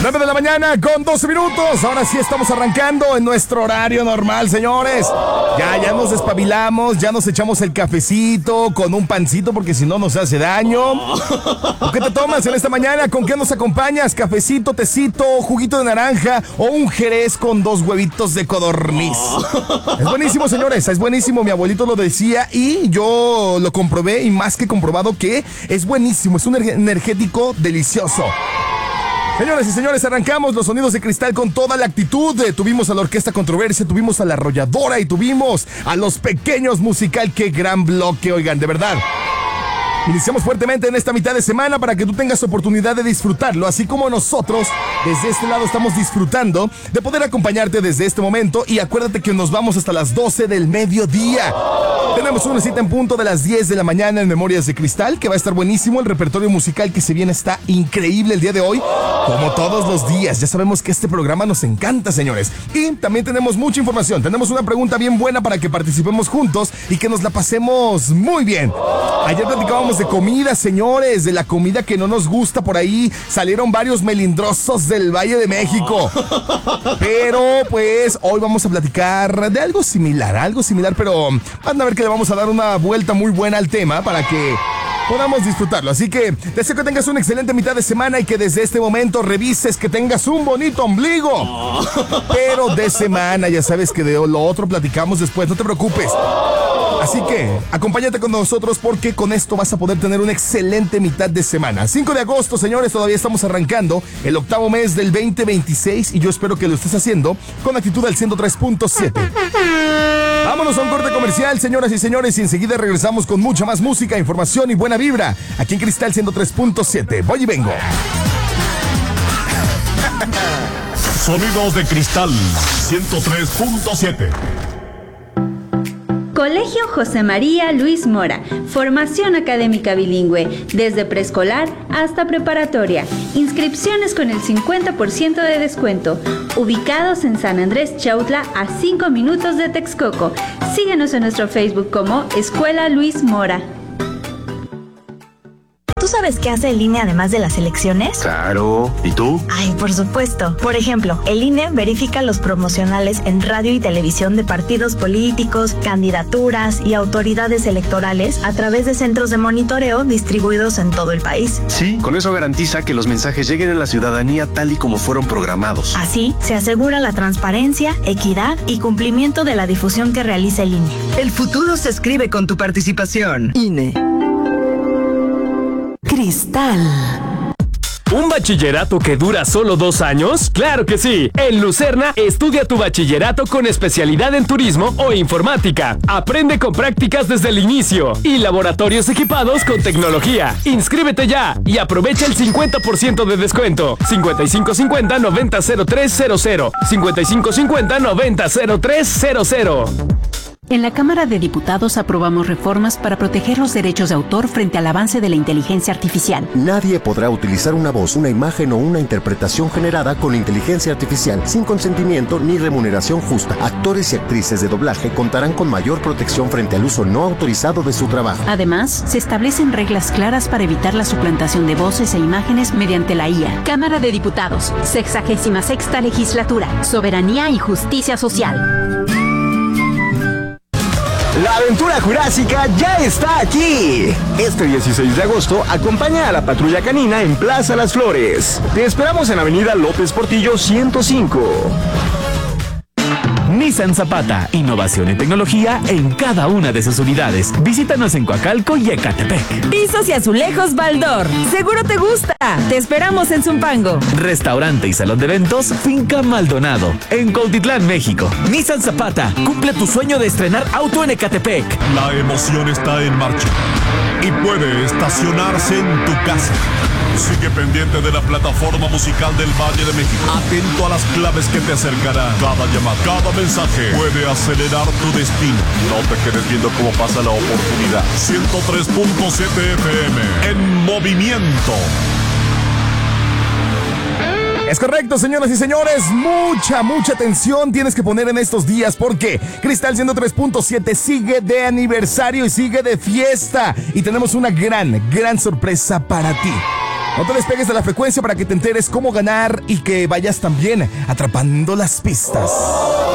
9 de la mañana con 12 minutos. Ahora sí estamos arrancando en nuestro horario normal, señores. Ya nos despabilamos, ya nos echamos el cafecito con un pancito porque si no nos hace daño. ¿Qué te tomas en esta mañana? ¿Con qué nos acompañas? ¿Cafecito, tecito, juguito de naranja o un jerez con 2 huevitos de codorniz? Es buenísimo, señores, es buenísimo. Mi abuelito lo decía y yo lo comprobé y más que comprobado que es buenísimo. Es un energético delicioso. Señoras y señores, arrancamos los sonidos de Cristal con toda la actitud. Tuvimos a la Orquesta Controversia, tuvimos a La Arrolladora y tuvimos a Los Pequeños Musical. ¡Qué gran bloque, oigan, de verdad! Iniciamos fuertemente en esta mitad de semana para que tú tengas oportunidad de disfrutarlo, así como nosotros desde este lado estamos disfrutando de poder acompañarte desde este momento. Y acuérdate que nos vamos hasta las 12 del mediodía. Tenemos una cita en punto de las 10 de la mañana en Memorias de Cristal, que va a estar buenísimo. El repertorio musical que se viene está increíble el día de hoy, como todos los días. Ya sabemos que este programa nos encanta, señores. Y también tenemos mucha información. Tenemos una pregunta bien buena para que participemos juntos y que nos la pasemos muy bien. Ayer platicábamos de comida, señores, de la comida que no nos gusta. Por ahí salieron varios melindrosos del Valle de México. Pero pues hoy vamos a platicar de algo similar, pero van a ver que le vamos a dar una vuelta muy buena al tema para que podamos disfrutarlo. Así que deseo que tengas una excelente mitad de semana y que desde este momento revises que tengas un bonito ombligo. Pero de semana, ya sabes que de lo otro platicamos después, no te preocupes. Así que acompáñate con nosotros porque con esto vas a poder tener una excelente mitad de semana. 5 de agosto, señores, todavía estamos arrancando el 8º mes del 2026 y yo espero que lo estés haciendo con actitud al 103.7. Vámonos a un corte comercial, señoras y señores, y enseguida regresamos con mucha más música, información y buena vibra aquí en Cristal 103.7. Voy y vengo. Sonidos de Cristal 103.7. Colegio José María Luis Mora, formación académica bilingüe, desde preescolar hasta preparatoria. Inscripciones con el 50% de descuento. Ubicados en San Andrés Chautla, a 5 minutos de Texcoco. Síguenos en nuestro Facebook como Escuela Luis Mora. ¿Tú sabes qué hace el INE además de las elecciones? Claro. ¿Y tú? Ay, por supuesto. Por ejemplo, el INE verifica los promocionales en radio y televisión de partidos políticos, candidaturas y autoridades electorales a través de centros de monitoreo distribuidos en todo el país. Sí, con eso garantiza que los mensajes lleguen a la ciudadanía tal y como fueron programados. Así, se asegura la transparencia, equidad y cumplimiento de la difusión que realiza el INE. El futuro se escribe con tu participación. INE. Cristal. ¿Un bachillerato que dura solo 2 años? ¡Claro que sí! En Lucerna, estudia tu bachillerato con especialidad en turismo o informática. Aprende con prácticas desde el inicio y laboratorios equipados con tecnología. ¡Inscríbete ya y aprovecha el 50% de descuento! 5550-900300. 5550-900300. En la Cámara de Diputados aprobamos reformas para proteger los derechos de autor frente al avance de la inteligencia artificial. Nadie podrá utilizar una voz, una imagen o una interpretación generada con inteligencia artificial sin consentimiento ni remuneración justa. Actores y actrices de doblaje contarán con mayor protección frente al uso no autorizado de su trabajo. Además, se establecen reglas claras para evitar la suplantación de voces e imágenes mediante la IA. Cámara de Diputados, 66ª Legislatura, Soberanía y Justicia Social. La aventura jurásica ya está aquí. Este 16 de agosto, acompaña a la Patrulla Canina en Plaza Las Flores. Te esperamos en Avenida López Portillo 105. Nissan Zapata, innovación y tecnología en cada una de sus unidades. Visítanos en Coacalco y Ecatepec. Pisos y azulejos Baldor, seguro te gusta. Te esperamos en Zumpango. Restaurante y salón de eventos Finca Maldonado, en Cuautitlán, México. Nissan Zapata, cumple tu sueño de estrenar auto en Ecatepec. La emoción está en marcha y puede estacionarse en tu casa. Sigue pendiente de la plataforma musical del Valle de México. Atento a las claves que te acercarán. Cada llamada, cada mensaje puede acelerar tu destino. No te quedes viendo cómo pasa la oportunidad. 103.7 FM en movimiento. Es correcto, señoras y señores, mucha atención tienes que poner en estos días porque Cristal 103.7 sigue de aniversario y sigue de fiesta y tenemos una gran sorpresa para ti. No te despegues de la frecuencia para que te enteres cómo ganar y que vayas también atrapando las pistas.